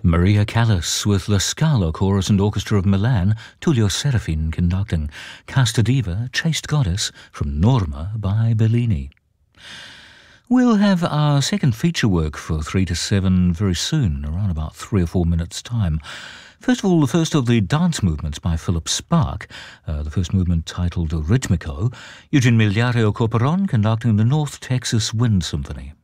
Maria Callas with La Scala Chorus and Orchestra of Milan, Tullio Serafin conducting. Casta Diva, Chaste Goddess from Norma by Bellini. We'll have our second feature work for 3 to 7 very soon, around about 3 or 4 minutes' time. First of all, the first of the dance movements by Philip Spark, the first movement titled Ritmico, Eugene Migliario Corporon conducting the North Texas Wind Symphony.